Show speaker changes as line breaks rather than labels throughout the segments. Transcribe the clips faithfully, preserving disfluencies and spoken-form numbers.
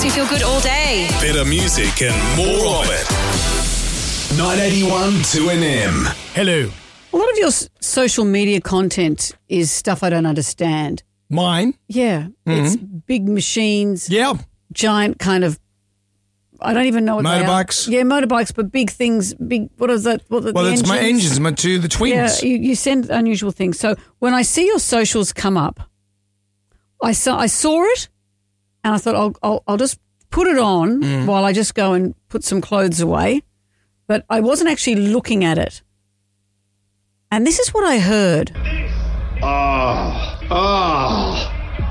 you feel good all day.
Better music and more of it. nine eighty-one two N M.
Hello.
A lot of your s- social media content is stuff I don't understand.
Mine?
Yeah.
Mm-hmm.
It's big machines,
Yeah.
giant kind of, I don't even know what
Motorbikes?
they are. Yeah, motorbikes, but big things, big, what is that? What, the,
Well,
the
it's my
engines?
engines, my two, the
Yeah,
twins.
you, you send unusual things. So when I see your socials come up, I saw, I saw it and I thought I'll, I'll, I'll just put it on
Mm.
while I just go and put some clothes away. But I wasn't actually looking at it. And this is what I heard.
Oh, oh.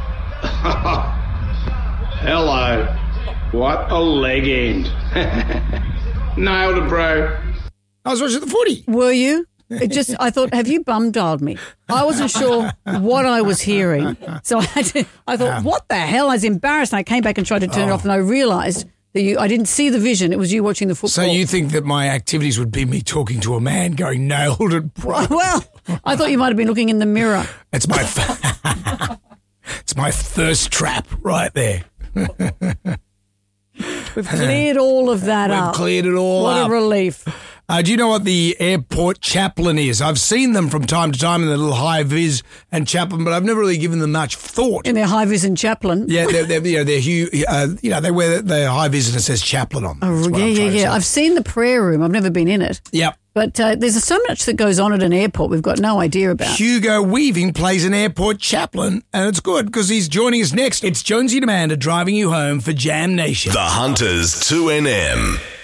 Hello. What a leg end. Nailed it, bro.
I was watching the footy.
Were you? It just, I thought, have you bum dialed me? I wasn't sure what I was hearing. So I, had to, I thought, what the hell? I was embarrassed. And I came back and tried to turn it off and I realised that you, I didn't see the vision. It was you watching the football.
So you think that my activities would be me talking to a man going, nailed it, bro?
Well, I thought you might have been looking in the mirror.
It's my, th- it's my thirst trap right there.
We've cleared all of that
We've
up.
cleared it all
What
up.
a relief.
Uh, do you know what the airport chaplain is? I've seen them from time to time in the little high vis and chaplain, but I've never really given them much thought.
In their high vis and chaplain.
Yeah, they're, they're, you know, they're huge, uh, you know, they wear their high vis and it says chaplain on them.
Oh,
That's what
yeah,
I'm
yeah,
trying to
yeah.
say.
I've seen the prayer room. I've never been in it.
Yep.
But uh, there's so much that goes on at an airport we've got no idea about.
Hugo Weaving plays an airport chaplain, and it's good because he's joining us next. It's Jonesy and Amanda driving you home for Jam Nation.
The Hunters two N M.